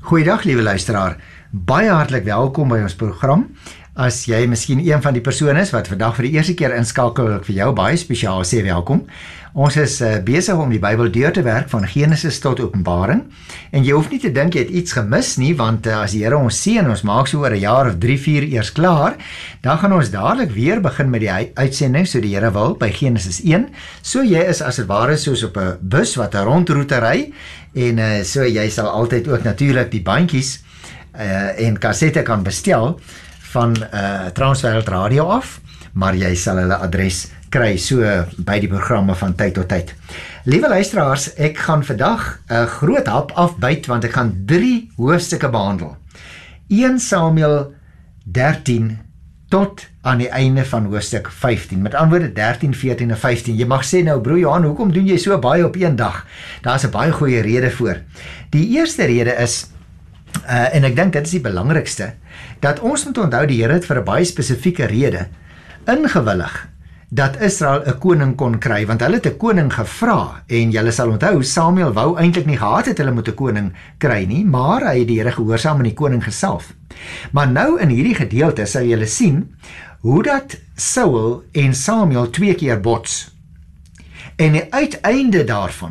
Goeiedag liewe luisteraar, baie hartlik welkom by ons program. As jy miskien een van die persone is wat vandag vir die eerste keer inskakel, wil ek vir jou baie spesiaal sê welkom. Ons is besig om die Bybel deur te werk van Genesis tot Openbaring. En jy hoef nie te dink jy het iets gemis nie, want as die Here ons seën, ons maak so oor 'n jaar of 3-4 eers klaar, dan gaan ons dadelik weer begin met die uitsending, so die Here wil, by Genesis 1. So jy is as het ware soos op 'n bus wat 'n rondroete ry, en so jy sal altyd ook natuurlik die bandjies en kassette kan bestel van Transwêreld Radio af, maar jy sal hulle adres kry so by die programme van tyd tot tyd. Liewe luisteraars, ek gaan vandag 'n groot hap afbyt, want ek gaan 3 hoofstukke behandel. 1 Samuel 13 tot aan die einde van hoofstuk 15. Met ander woorde 13, 14 en 15. Jy mag sê nou, broer Johan, hoekom doen jy so baie op een dag? Daar's 'n baie goeie rede voor. Die eerste rede is, en ek dink dit is die belangrikste, dat ons moet onthou die Here het vir 'n baie spesifieke rede ingewillig dat Israel 'n koning kon kry, want hulle het 'n koning gevra, en julle sal onthou, Samuel wou eintlik nie gehad het hulle moet 'n koning kry nie, maar hy het die Here gehoorsaam en die koning gesalf. Maar nou in hierdie gedeelte sal julle sien hoe dat Saul en Samuel 2 keer bots. En die uiteinde daarvan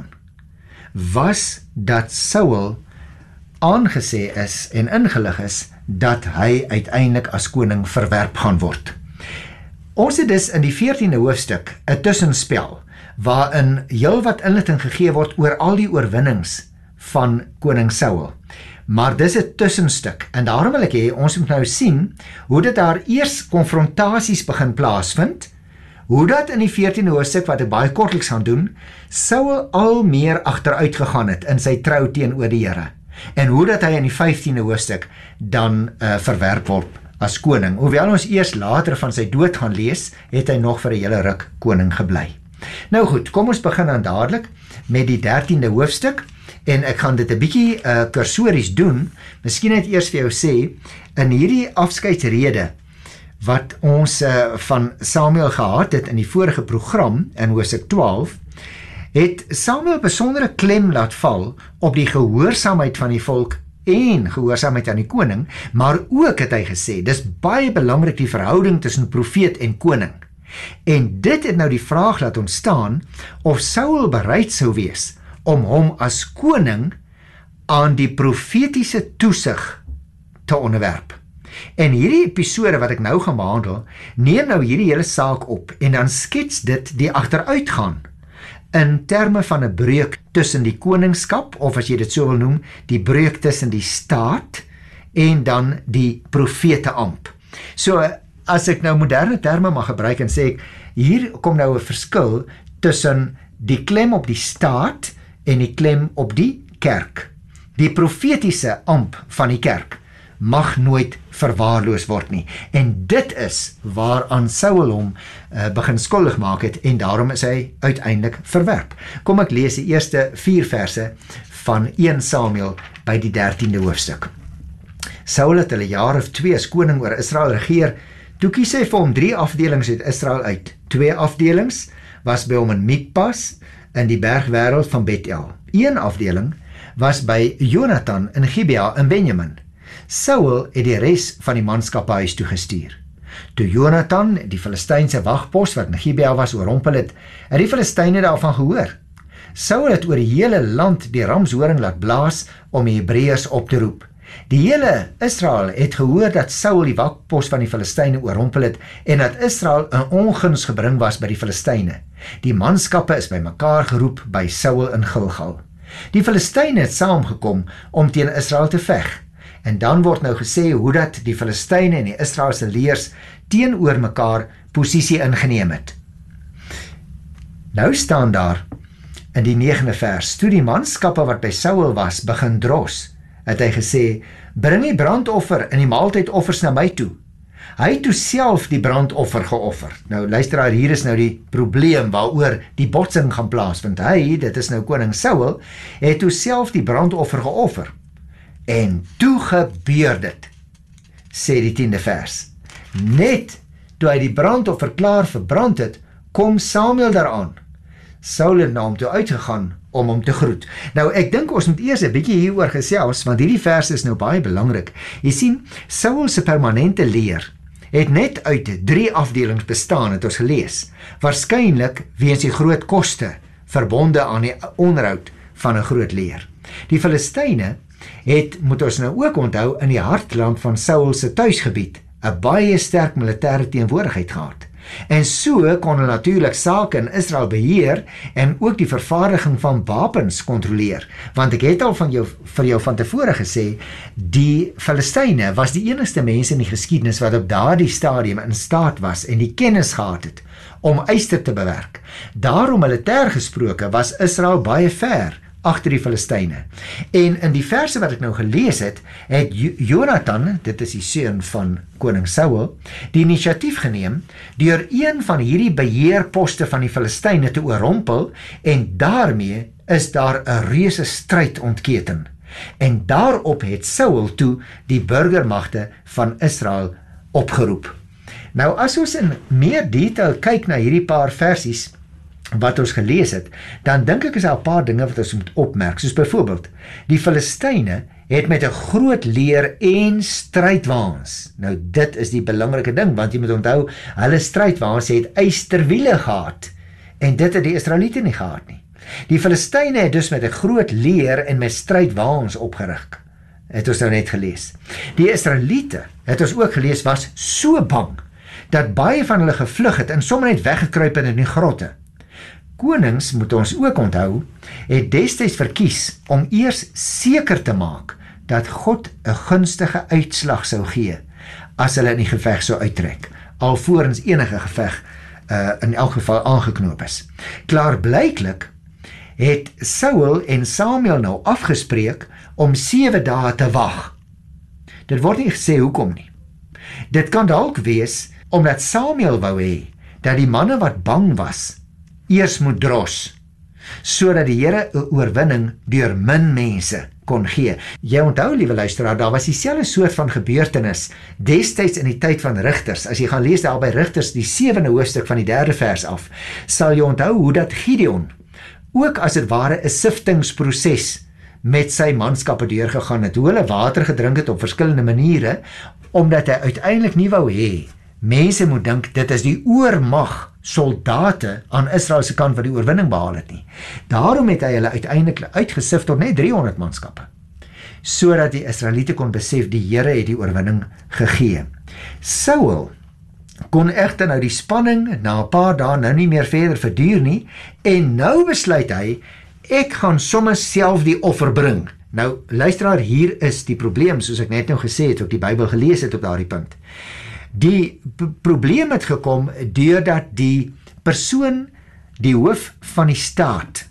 was dat Saul aangesê is en ingelig is dat hy uiteindelik as koning verwerp gaan word. Ons het dus in die 14de hoofstuk 'n tussenspel waarin heelwat inligting gegee word oor al die oorwinnings van koning Saul. Maar dis 'n tussenstuk, en daarom wil ek hê ons moet nou sien hoe dit daar eers konfrontasies begin plaasvind, hoe dat in die 14de hoofstuk, wat ek baie kortliks gaan doen, Saul al meer agteruit gegaan het in sy trou teenoor die Here, en hoe dat hy in die 15de hoofstuk dan verwerp word as koning. Hoewel ons eers later van sy dood gaan lees, het hy nog vir 'n hele ruk koning gebly. Nou goed, kom ons begin dan dadelik met die 13de hoofstuk, en ek gaan dit 'n bietjie kursories doen. Miskien net eers vir jou sê, in hierdie afskeidsrede wat ons van Samuel gehad het in die vorige program, in hoofstuk 12, het Samuel besondere klem laat val op die gehoorsaamheid van die volk en gehoorsaamheid aan die koning, maar ook het hy gesê, dis baie belangrik die verhouding tussen profeet en koning. En dit het nou die vraag laat ontstaan of Saul bereid sou wees om hom as koning aan die profetiese toesig te onderwerp. En hierdie episode wat ek nou gaan behandel, neem nou hierdie hele saak op, en dan skets dit die agteruitgaan in terme van 'n breuk tussen die koningskap, of as jy dit so wil noem, die breuk tussen die staat en dan die profeteamp. So, as ek nou moderne terme mag gebruik en sê ek, hier kom nou 'n verskil tussen die klem op die staat en die klem op die kerk. Die profetiese amp van die kerk mag nooit verwaarloos word nie. En dit is waaraan Saul hom begin skuldig maak het, en daarom is hy uiteindelik verwerp. Kom ek lees die eerste 4 verse van 1 Samuel by die 13de hoofstuk. Saul het 'n jaar of 2 as koning oor Israel regeer. Toe kies hy vir hom 3 afdelings uit Israel uit. 2 afdelings was by hom in Mikpas in die bergwêreld van Bethel. 1 afdeling was by Jonathan in Gibea in Benjamin. Saul het die res van die manskappe huis toe gestuur. Toe Jonathan, die Filistynse wagpos wat in Gibea was, oorrompel het die Filistyne daarvan gehoor. Saul het oor die hele land die ramshoring laat blaas om die Hebreërs op te roep. Die hele Israel het gehoor dat Saul die wagpos van die Filistyne oorrompel het, en dat Israel in onguns gebring was by die Filistyne. Die manskappe is bymekaar geroep by Saul in Gilgal. Die Filistyne het saamgekom om teen Israel te veg. En dan word nou gesê hoe dat die Filistyne en die Israeliese leers teenoor mekaar posisie ingeneem het. Nou staan daar in die 9de vers, toe die manskappe wat by Saul was begin dros, het hy gesê, bring die brandoffer en die maaltydoffers na my toe. Hy het toe self die brandoffer geoffer. Nou luisteraar, hier is nou die probleem waaroor die botsing gaan plaasvind. Hy, dit is nou koning Saul, het toe self die brandoffer geoffer. En toe gebeur dit, sê die 10de vers. Net toe hy die brandoffer klaar verbrand het, kom Samuel daaraan. Saul het na hom toe uitgegaan om hom te groet. Nou ek dink ons moet eers 'n bietjie hieroor gesels, want hierdie vers is nou baie belangrik. Jy sien, Saul se permanente leer het net uit 3 afdelings bestaan, het ons gelees. Waarskynlik weens die groot koste verbonde aan die onderhoud van 'n groot leer. Die Filistyne het, moet ons nou ook onthou, in die hartland van Saul se tuisgebied 'n baie sterk militêre teenwoordigheid gehad. En so kon hulle natuurlik sake in Israel beheer en ook die vervaardiging van wapens kontroleer. Want ek het al vir jou van tevore gesê, die Filistyne was die enigste mense in die geskiedenis wat op daardie stadium in staat was en die kennis gehad het om yster te bewerk. Daarom militêr gesproke was Israel baie ver agter die Filistyne. En in die verse wat ek nou gelees het, het Jonathan, dit is die seun van koning Saul, die inisiatief geneem deur een van hierdie beheerposte van die Filistyne te oorrompel, en daarmee is daar 'n reuse stryd ontketen. En daarop het Saul toe die burgermagte van Israel opgeroep. Nou as ons in meer detail kyk na hierdie paar versies wat ons gelees het, dan dink ek is daar 'n paar dinge wat ons moet opmerk, soos byvoorbeeld, die Filistyne het met 'n groot leer en strydwaans. Nou dit is die belangrike ding, want jy moet onthou, hulle strydwaans het ysterwiele gehad, en dit het die Israeliete nie gehad nie. Die Filistyne het dus met 'n groot leer en met strydwaans opgerig, het ons nou net gelees. Die Israeliete, het ons ook gelees, was so bang, dat baie van hulle gevlug het en sommer net weggekruip het in die grotte. Konings, moet ons ook onthou, het destyds verkies om eers seker te maak dat God 'n gunstige uitslag sou gee as hulle in die geveg sou uittrek, alvorens enige geveg in elk geval aangeknoop is. Klaarblyklik het Saul en Samuel nou afgespreek om 7 dae te wag. Dit word nie gesê hoekom nie. Dit kan dalk wees omdat Samuel wou hê dat die manne wat bang was eers moet dros, sodat die Here 'n oorwinning deur min mense kon gee. Jy onthou, liewe luisteraar, daar was dieselfde soort van gebeurtenis destyds in die tyd van Rigters. As jy gaan lees daar by Rigters, die 7de hoofstuk van die 3de vers af, sal jy onthou hoe dat Gideon ook as dit ware 'n siftingsproses met sy manskappe deurgegaan het, hoe hulle water gedrink het op verskillende maniere, omdat hy uiteindelik nie wou hê mense moet dink dit is die oormag soldate aan Israel se kant wat die oorwinning behaal het nie. Daarom het hy hulle uiteindelik uitgesif tot net 300 manskappe, sodat die Israeliete kon besef die Here het die oorwinning gegee. Saul kon egter nou die spanning na 'n paar dae nou nie meer verder verduur nie, en nou besluit hy, ek gaan sommer self die offer bring. Nou luisteraar, hier is die probleem, soos ek net nou gesê het, ook die Bybel gelees het op daardie punt. Die probleem het gekom deurdat die persoon, die hoof van die staat,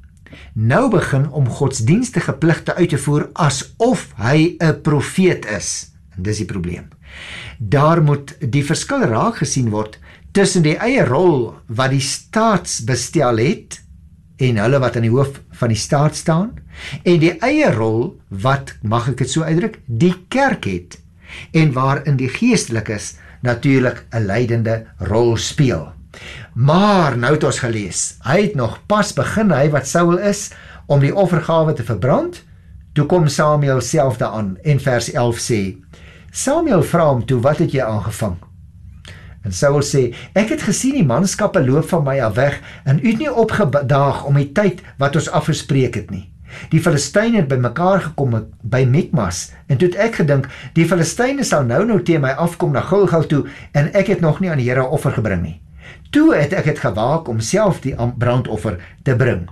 nou begin om godsdienstige pligte uit te voer asof hy 'n profeet is. En dis die probleem. Daar moet die verskil raak gesien word tussen die eie rol wat die staatsbestel het en hulle wat aan die hoof van die staat staan, en die eie rol wat, mag ek dit so uitdruk, die kerk het, en waarin die geestelikes natuurlik 'n leidende rol speel. Maar nou het ons gelees, hy het nog pas begin, hy wat Saul is, om die offergawe te verbrand. Toe kom Samuel self daaraan, en vers 11 sê, Samuel vra hom toe, wat het jy aangevang? En Saul sê, ek het gesien die manskappe loop van my af weg, en u het nie opgedaag om die tyd wat ons afgespreek het nie. Die Filistyne het by mekaar gekom by Mikmas, en toe het ek gedink, die Filistyne sal nou teen my afkom na Gilgal toe, en ek het nog nie aan die Here 'n offer gebring nie. Toe het ek het gewaag om self die brandoffer te bring.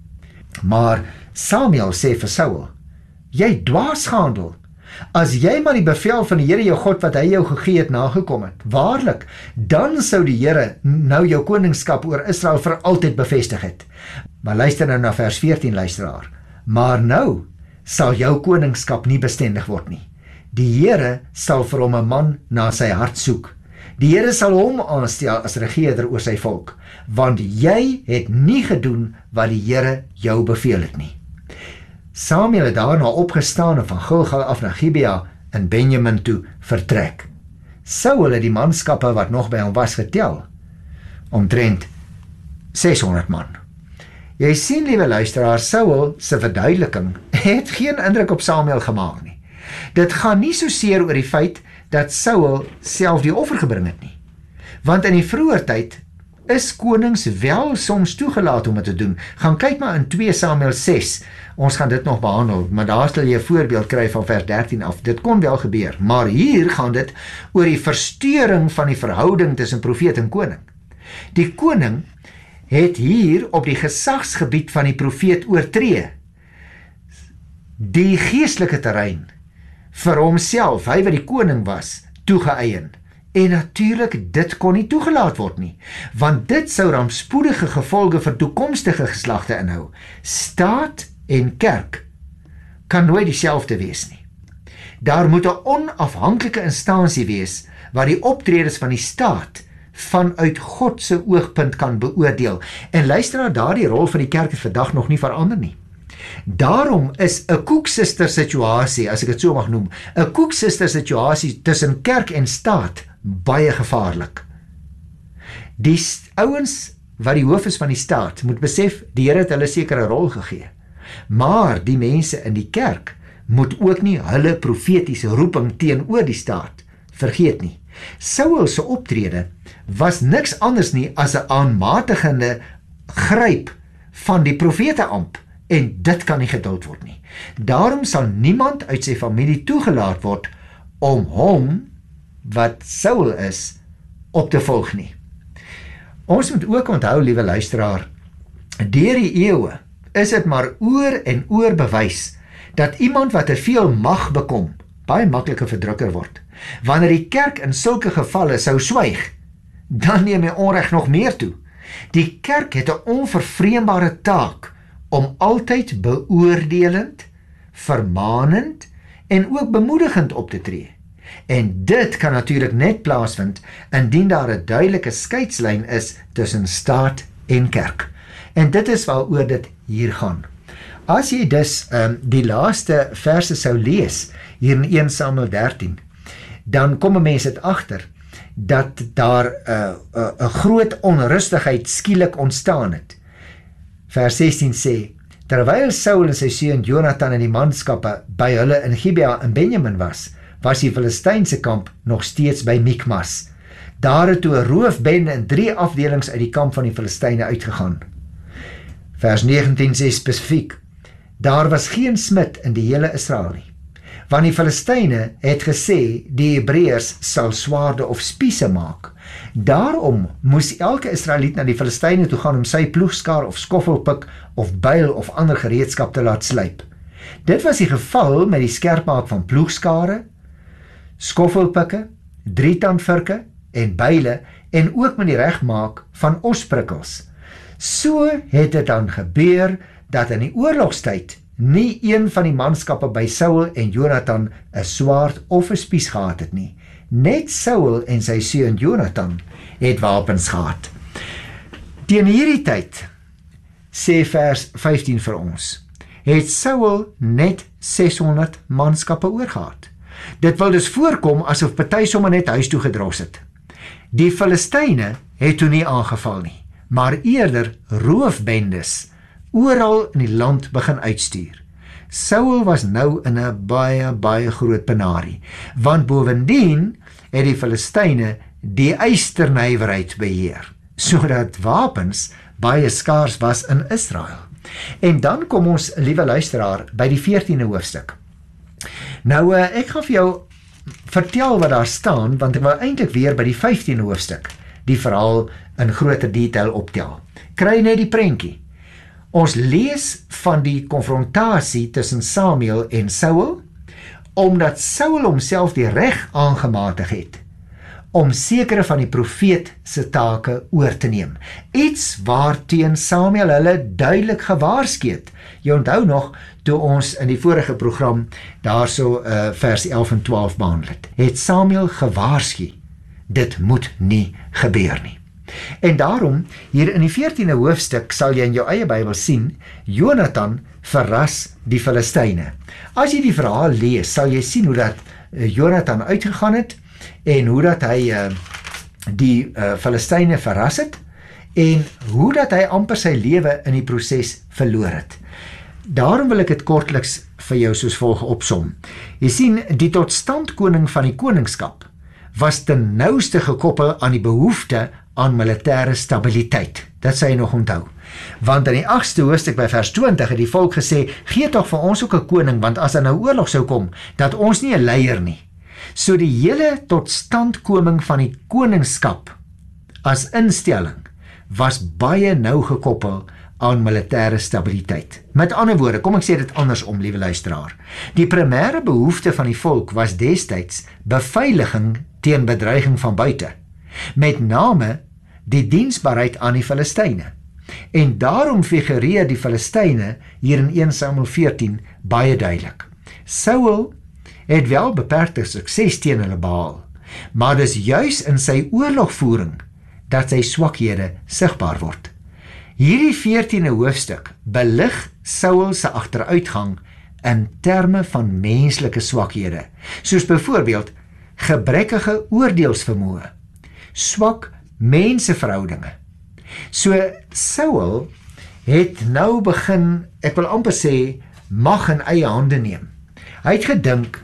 Maar Samuel sê vir Saul, jy dwaas gehandel, as jy maar die bevel van die Here jou God wat hy jou gegee het nagekom het, waarlik, dan sou die Here nou jou koningskap oor Israel vir altyd bevestig het. Maar luister nou na vers 14, luisteraar. Maar nou sal jou koningskap nie bestendig word nie. Die Here sal vir hom 'n man na sy hart soek. Die Here sal hom aanstel as regerder oor sy volk, want jy het nie gedoen wat die Here jou beveel het nie. Samuel het daarna opgestaan en van Gilgal af na Gibea in Benjamin toe vertrek. Saul het die manskappe wat nog by hom was getel, omtrent 600 man. Jy sien, liewe luisteraar, Saul se verduideliking het geen indruk op Samuel gemaak nie. Dit gaan nie so seer oor die feit dat Saul self die offer gebring het nie. Want in die vroeë tyd is konings wel soms toegelaat om dit te doen. Gaan kyk maar in 2 Samuel 6. Ons gaan dit nog behandel, maar daar sal jy 'n voorbeeld kry van vers 13 af. Dit kon wel gebeur, maar hier gaan dit oor die verstoring van die verhouding tussen profeet en koning. Die koning het hier op die gesagsgebied van die profeet oortree, die geestelike terrein vir homself, hy wat die koning was, toegeëien. En natuurlik, dit kon nie toegelaat word nie, want dit sou rampspoedige gevolge vir toekomstige geslagte inhou. Staat en kerk kan nooit dieselfde wees nie. Daar moet 'n onafhanklike instansie wees wat die optredes van die staat vanuit God se oogpunt kan beoordeel. En luister, daardie rol van die kerk het vandag nog nie verander nie. Daarom is 'n koeksister situasie, as ek dit so mag noem, 'n koeksister situasie tussen kerk en staat baie gevaarlik. Die ouens wat die hoof is van die staat moet besef, die Here het hulle sekere rol gegee. Maar die mense in die kerk moet ook nie hulle profetiese roeping teenoor die staat vergeet nie. Saul se optrede was niks anders nie as 'n aanmatigende gryp van die profeteamp, en dit kan nie geduld word nie. Daarom sal niemand uit sy familie toegelaat word om hom, wat Saul is, op te volg nie. Ons moet ook onthou, liewe luisteraar, deur die eeue is dit maar oor en oor bewys dat iemand wat te veel mag bekom, baie maklike verdrukker word. Wanneer die kerk in sulke gevalle sou swyg, dan neem die onreg nog meer toe. Die kerk het 'n onvervreembare taak om altyd beoordelend, vermaanend en ook bemoedigend op te tree. En dit kan natuurlik net plaasvind indien daar 'n duidelike skeidslyn is tussen staat en kerk. En dit is waaroor dit hier gaan. As jy dus die laaste verse sou lees, hier in 1 Samuel 13, dan kom 'n mens dit agter, dat daar 'n groot onrustigheid skielik ontstaan het. Vers 16 sê, terwyl Saul en sy seun Jonathan en die manskappe by hulle in Gibea in Benjamin was die Filistynse kamp nog steeds by Mikmas. Daar het toe 'n roofbende in 3 afdelings uit die kamp van die Filistyne uitgegaan. Vers 19 sê spesifiek, daar was geen smid in die hele Israel nie, want die Filistyne het gesê die Hebreërs sal swaarde of spiese maak. Daarom moes elke Israeliet na die Filistyne toe gaan om sy ploegskaar of skoffelpik of byl of ander gereedskap te laat slyp. Dit was die geval met die skerpmaak van ploegskare, skoffelpikke, drietandvirke en byle, en ook met die regmaak van osprikkels. So het dit dan gebeur dat in die oorlogstyd nie een van die manskappe by Saul en Jonathan 'n swaard of 'n spies gehad het nie. Net Saul en sy seun Jonathan het wapens gehad. Teen hierdie tyd, sê vers 15 vir ons, het Saul net 600 manskappe oorgehad. Dit wil dus voorkom asof party sommer net huis toe gedros het. Die Filistyne het toe nie aangeval nie, maar eerder roofbendes oral in die land begin uitstuur. Saul was nou in 'n baie groot penarie, want bovendien het die Filistyne die ysternywerheid beheer, sodat wapens baie skaars was in Israel. En dan kom ons, liewe luisteraar, by die 14de hoofstuk. Nou, ek gaan vir jou vertel wat daar staan, want ek wil eintlik weer by die 15de hoofstuk die verhaal in groter detail optel. Kry net die prentjie. Ons lees van die konfrontasie tussen Samuel en Saul, omdat Saul homself die reg aangematig het om sekere van die profeet se take oor te neem. Iets waarteen Samuel hulle duidelik gewaarsku het. Jy onthou nog, toe ons in die vorige program daarso vers 11 en 12 behandel het Samuel gewaarsku, dit moet nie gebeur nie. En daarom, hier in die 14de hoofstuk sal jy in jou eie Bybel sien, Jonathan verras die Filistyne. As jy die verhaal lees, sal jy sien hoe dat Jonathan uitgegaan het, en hoe dat hy die Filistyne verras het, en hoe dat hy amper sy lewe in die proses verloor het. Daarom wil ek dit kortliks vir jou soos volg opsom. Jy sien, die totstandkoning van die koningskap was ten nouste gekoppel aan die behoefte aan militêre stabiliteit. Dit sê hy nog onthou. Want in die 8ste hoofstuk by vers 20 het die volk gesê, gee tog vir ons ook 'n koning, want as daar nou oorlog sou kom, dat ons nie 'n leier nie. So die hele totstandkoming van die koningskap as instelling was baie nou gekoppel aan militêre stabiliteit. Met ander woorde, kom ek sê dit andersom, liewe luisteraar. Die primêre behoefte van die volk was destyds beveiliging teen bedreiging van buite, met name die diensbaarheid aan die Filistyne. En daarom figureer die Filistyne hier in 1 Samuel 14 baie duidelik. Saul het wel beperkte sukses teen hulle behaal, maar dis juis in sy oorlogvoering dat sy swakhede sigbaar word. Hierdie 14de hoofstuk belig Saul se agteruitgang in terme van menslike swakhede, soos byvoorbeeld gebrekkige oordeelsvermoë, swak menseverhoudinge. So Saul het nou begin, ek wil amper sê, mag in eie hande neem. Hy het gedink,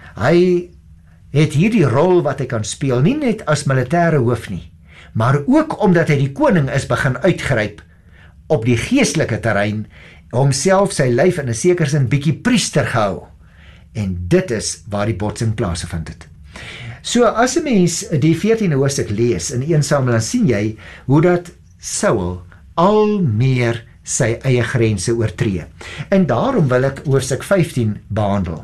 hy het hierdie rol wat hy kan speel, nie net as militêre hoof nie, maar ook omdat hy die koning is, begin uitgryp op die geestelike terrein, homself sy lyf in 'n sekere sin bietjie priester gehou. En dit is waar die botsing plaasgevind het. So as 'n mens die 14de hoofstuk lees in 1 Samuel, dan sien jy hoe dat Saul al meer sy eie grense oortree. En daarom wil ek hoofstuk 15 behandel,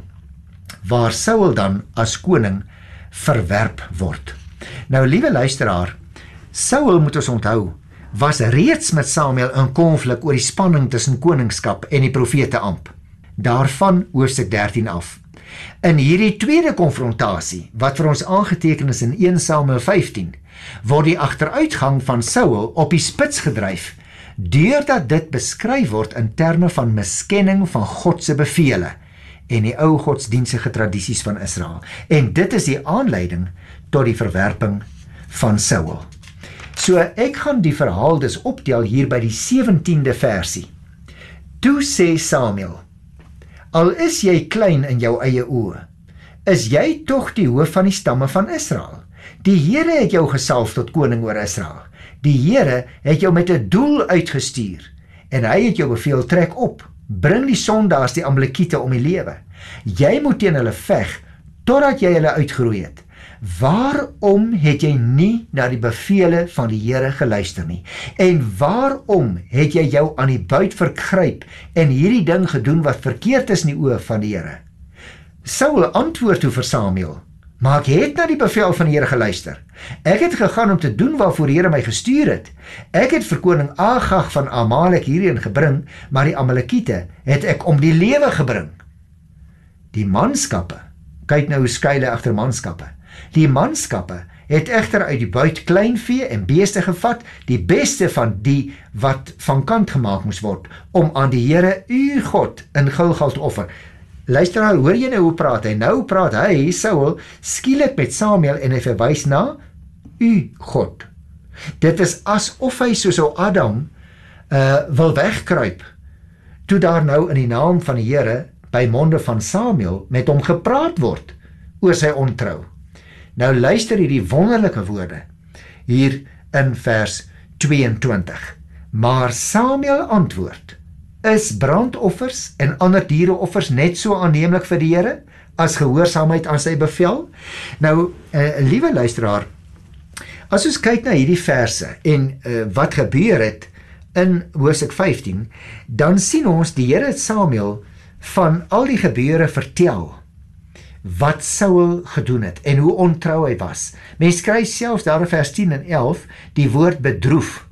waar Saul dan as koning verwerp word. Nou, liewe luisteraar, Saul, moet ons onthou, was reeds met Samuel in konflik oor die spanning tussen koningskap en die profeteamp. Daarvan hoofstuk 13 af. In hierdie tweede konfrontasie, wat vir ons aangeteken is in 1 Samuel 15, word die agteruitgang van Saul op die spits gedryf, deurdat dit beskryf word in terme van miskenning van God se bevele en die ou godsdienstige tradisies van Israel. En dit is die aanleiding tot die verwerping van Saul. So ek gaan die verhaal dus optel hier by die 17de versie. Toe sê Samuel, al is jy klein in jou eie oë, is jy tog die hoof van die stamme van Israel. Die Here het jou gesalf tot koning oor Israel. Die Here het jou met 'n doel uitgestuur en hy het jou beveel, trek op, bring die sondaars die Amalekiete om die lewe. Jy moet teen hulle veg totdat jy hulle uitgeroei het. Waarom het jy nie na die bevele van die Here geluister nie? En waarom het jy jou aan die buit vergryp en hierdie ding gedoen wat verkeerd is in die oë van die Here? Saul antwoord toe vir Samuel, maar ek het na die bevel van die Here geluister. Ek het gegaan om te doen waarvoor die Here my gestuur het. Ek het vir koning Agag van Amalek hierheen gebring, maar die Amalekiete het ek om die lewe gebring. Die manskappe, kyk nou hoe skuil hy agter manskappe. Die manskappe het egter uit die buit kleinvee en beeste gevat, die beste van die wat van kant gemaak moes word, om aan die Here, u God, in Gilgal te offer. Luisteraar, hoor jy nou hoe praat hy? Nou praat hy, Saul, skielik met Samuel en hy verwys na u God. Dit is asof hy soos ou Adam wil wegkruip, toe daar nou in die naam van die Here by monde van Samuel met hom gepraat word oor sy ontrou. Nou luister hierdie wonderlike woorde hier in vers 22. Maar Samuel antwoord, is brandoffers en ander diereoffers net so aanneemlik vir die Here as gehoorsaamheid aan sy bevel? Nou, liewe luisteraar, as ons kyk na hierdie verse en wat gebeur het in hoofstuk 15, dan sien ons die Here het Samuel van al die gebeure vertel wat Saul gedoen het en hoe ontrou hy was. Mens kry selfs daar in vers 10 en 11 die woord bedroef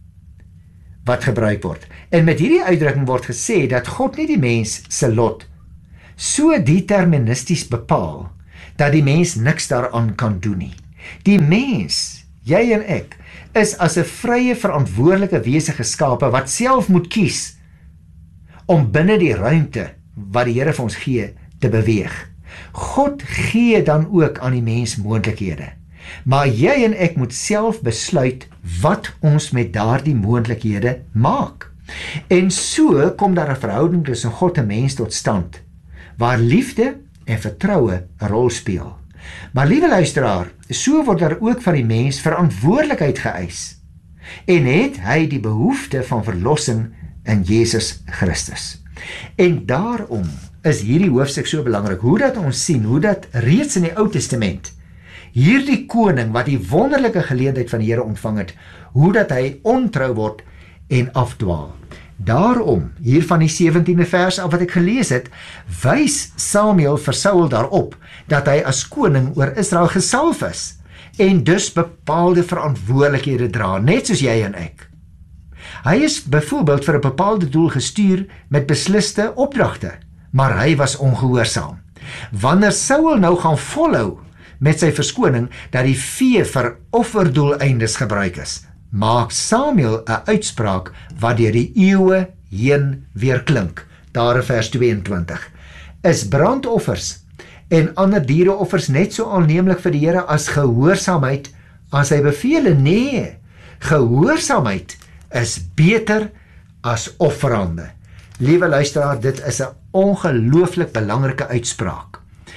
wat gebruik word. En met hierdie uitdrukking word gesê dat God nie die mens se lot so deterministies bepaal dat die mens niks daaraan kan doen nie. Die mens, jy en ek, is as 'n vrye verantwoordelike wese geskape wat self moet kies om binne die ruimte wat die Here vir ons gee te beweeg. God gee dan ook aan die mens moontlikhede. Maar jy en ek moet self besluit wat ons met daardie moontlikhede maak. En so kom daar 'n verhouding tussen God en mens tot stand, waar liefde en vertroue 'n rol speel. Maar liewe luisteraar, so word daar ook van die mens verantwoordelikheid geëis. En het hy die behoefte van verlossing in Jesus Christus. En daarom is hierdie hoofstuk so belangrik, hoe dat ons sien, hoe dat reeds in die Ou Testament, hierdie koning wat die wonderlike geleentheid van die Here ontvang het, hoe dat hy ontrou word en afdwaal. Daarom, hier van die 17de vers af wat ek gelees het, wys Samuel vir Saul daarop, dat hy as koning oor Israel gesalf is, en dus bepaalde verantwoordelikhede dra, net soos jy en ek. Hy is byvoorbeeld vir 'n bepaalde doel gestuur met besliste opdragte, maar hy was ongehoorsaam. Wanneer Saul nou gaan volhou met sy verskoning dat die vee vir offerdoeleindes gebruik is, maak Samuel 'n uitspraak wat deur die eeue heen weer klink. Daar in vers 22. Is brandoffers en ander diereoffers net so aanneemlik vir die Here as gehoorsaamheid aan sy bevele? Nee, gehoorsaamheid is beter as offerande. Liewe luisteraar, dit is 'n ongelooflik belangrike uitspraak.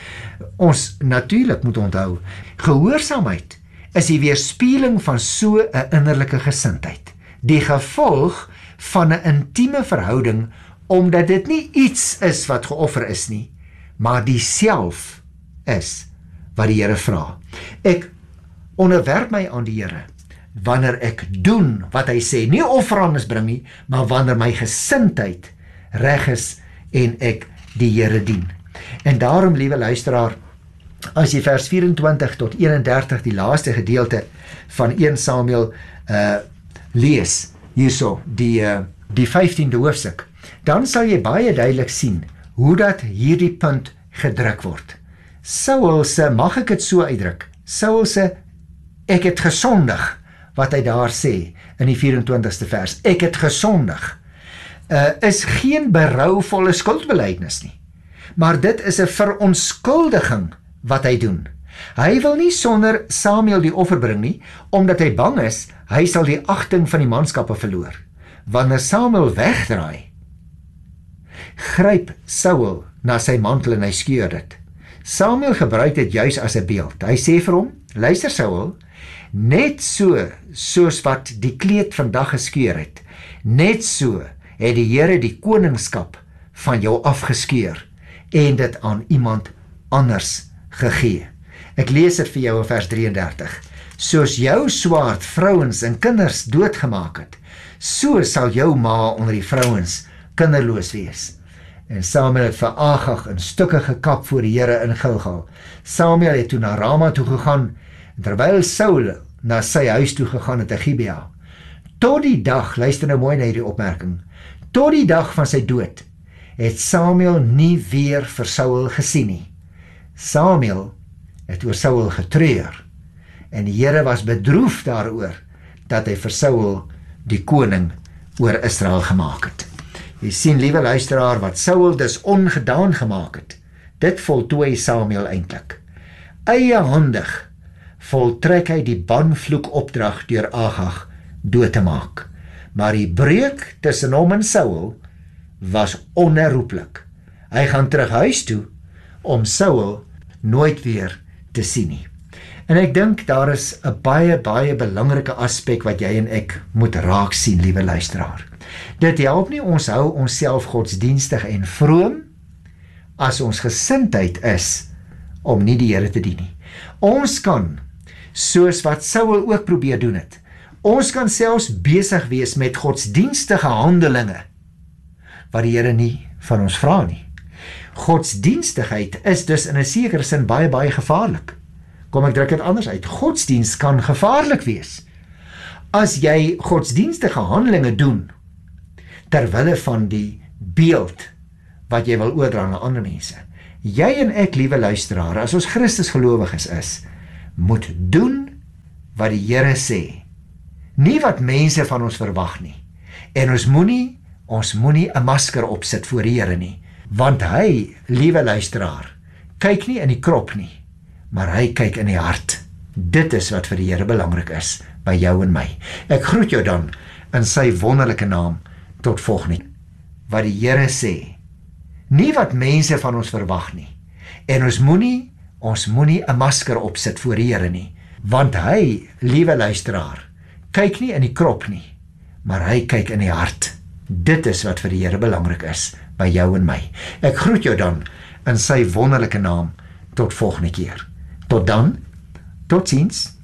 Ons natuurlik moet onthou, gehoorsaamheid is die weerspieëling van so 'n innerlike gesindheid, die gevolg van 'n intieme verhouding, omdat dit nie iets is wat geoffer is nie, maar diself is wat die Here vra. Ek onderwerp my aan die Here wanneer ek doen wat hy sê, nie offerandes bring nie, maar wanneer my gesindheid reg is en ek die Here dien. En daarom, liewe luisteraar, as jy vers 24 tot 31 die laaste gedeelte van 1 Samuel lees, hierso, die 15de hoofstuk, dan sal jy baie duidelik sien hoe dat hierdie punt gedruk word. Saul se, mag ek dit so uitdruk, Saul se, ek het gesondig, wat hy daar sê in die 24ste vers, ek het gesondig, is geen berouvolle skuldbelydenis nie, maar dit is 'n verontskuldiging wat hy doen. Hy wil nie sonder Samuel die offer bring nie, omdat hy bang is, hy sal die agting van die manskappe verloor. Wanneer Samuel wegdraai, gryp Saul na sy mantel en hy skeur dit. Samuel gebruik dit juis as 'n beeld. Hy sê vir hom, luister Saul, net so soos wat die kleed vandag geskeur het, net so het die Here die koningskap van jou afgeskeur en dit aan iemand anders gegee. Ek lees dit vir jou in vers 33. Soos jou swaard vrouens en kinders doodgemaak het, so sal jou ma onder die vrouens kinderloos wees. En Samuel het vir Agag in stukke gekap voor die Here in Gilgal. Samuel het toe na Rama toe gegaan, terwyl Saul na sy huis toe gegaan het in Gibea. Tot die dag, luister nou mooi na hierdie opmerking, tot die dag van sy dood, het Samuel nie weer vir Saul gesien nie. Samuel het oor Saul getreur, en die Here was bedroef daaroor, dat hy vir Saul die koning oor Israel gemaak het. Jy sien, liewe luisteraar, wat Saul dus ongedaan gemaak het, dit voltooi Samuel eintlik. Eiehandig voltrek hy die banvloek opdrag deur Agag dood te maak. Maar die breuk tussen hom en Saul was onherroepelik. Hy gaan terug huis toe om Saul nooit weer te sien nie. En ek dink daar is 'n baie belangrike aspek wat jy en ek moet raak sien, liewe luisteraar. Dit help nie ons hou onsself godsdienstig en vroom as ons gesindheid is om nie die Here te dien nie. Ons kan, soos wat Saul ook probeer doen het, ons kan selfs besig wees met godsdienstige handelinge wat die Here nie van ons vra nie. Godsdienstigheid is dus in 'n sekere sin baie gevaarlik. Kom ek druk dit anders uit. Godsdienst kan gevaarlik wees as jy godsdienstige handelinge doen terwille van die beeld wat jy wil oordra na ander mense. Jy en ek, liewe luisteraar, as ons Christus gelowiges is, moet doen wat die Here sê, nie wat mense van ons verwag nie. En ons moenie 'n masker opsit voor die Here nie, want hy, liewe luisteraar, kyk nie in die krop nie, maar hy kyk in die hart Dit is wat vir die Here belangrik is by jou en my. Ek groet jou dan in sy wonderlike naam tot volgende. Wat die Here sê, nie wat mense van ons verwag nie. En ons moenie 'n masker opsit voor die Here nie, want hy, liewe luisteraar, kyk nie in die krop nie, maar hy kyk in die hart. Dit is wat vir die Here belangrik is by jou en my. Ek groet jou dan in sy wonderlike naam tot volgende keer. Tot dan, totsiens.